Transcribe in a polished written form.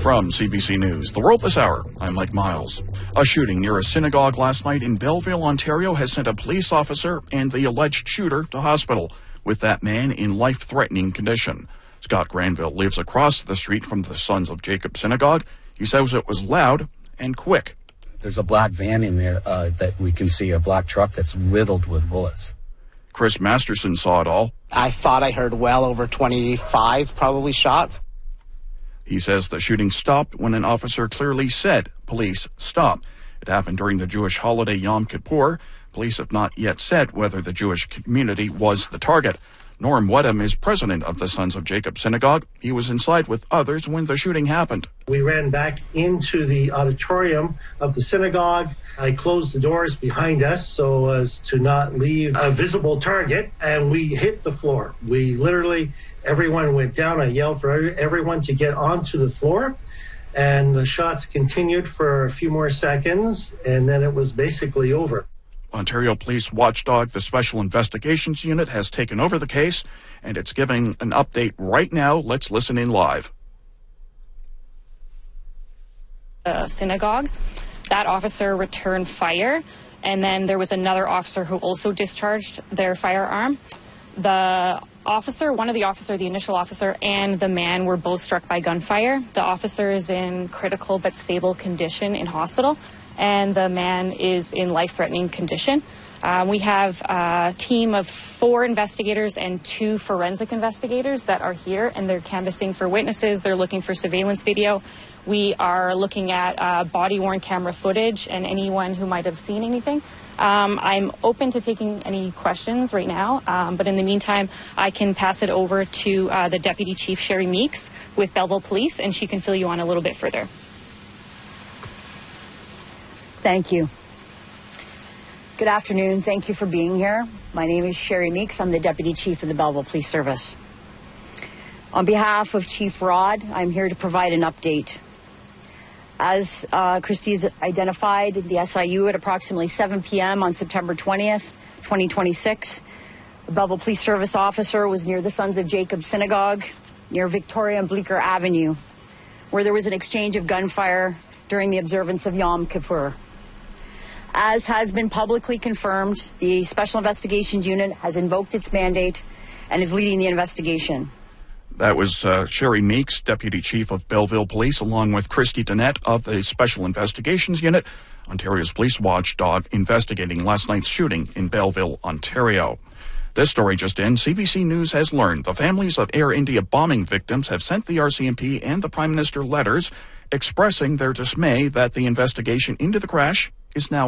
From CBC News, The World This Hour, I'm Mike Miles. A shooting near a synagogue last night in Belleville, Ontario has sent a police officer and the alleged shooter to hospital, with that man in life-threatening condition. Scott Granville lives across the street from the Sons of Jacob Synagogue. He says it was loud and quick. There's a black van in there that we can see, a black truck that's riddled with bullets. Chris Masterson saw it all. I thought I heard well over 25 probably shots. He says the shooting stopped when an officer clearly said, "Police, stop." It happened during the Jewish holiday Yom Kippur. Police have not yet said whether the Jewish community was the target. Norm Wedham is president of the Sons of Jacob Synagogue. He was inside with others when the shooting happened. We ran back into the auditorium of the synagogue. I closed the doors behind us so as to not leave a visible target, and we hit the floor. We literally, everyone went down. I yelled for everyone to get onto the floor, and the shots continued for a few more seconds, and then it was basically over. Ontario Police Watchdog, the Special Investigations Unit, has taken over the case, and it's giving an update right now. Let's listen in live. Synagogue. That officer returned fire, and then there was another officer who also discharged their firearm. The officer, the initial officer, and the man were both struck by gunfire. The officer is in critical but stable condition in hospital, and the man is in life-threatening condition. We have a team of 4 investigators and 2 forensic investigators that are here, and they're canvassing for witnesses. They're looking for surveillance video. We are looking at body-worn camera footage and anyone who might have seen anything. I'm open to taking any questions right now, but in the meantime, I can pass it over to the Deputy Chief, Sherry Meeks, with Belleville Police, and she can fill you on a little bit further. Thank you. Good afternoon. Thank you for being here. My name is Sherry Meeks. I'm the Deputy Chief of the Belleville Police Service. On behalf of Chief Rod, I'm here to provide an update. As Christy's identified, the SIU at approximately 7 p.m. on September 20th, 2026, the Belleville Police Service officer was near the Sons of Jacob Synagogue, near Victoria and Bleecker Avenue, where there was an exchange of gunfire during the observance of Yom Kippur. As has been publicly confirmed, the Special Investigations Unit has invoked its mandate and is leading the investigation. That was Sherry Meeks, Deputy Chief of Belleville Police, along with Christy Donnette of the Special Investigations Unit, Ontario's police watchdog, investigating last night's shooting in Belleville, Ontario. This story just in. CBC News has learned the families of Air India bombing victims have sent the RCMP and the Prime Minister letters expressing their dismay that the investigation into the crash is now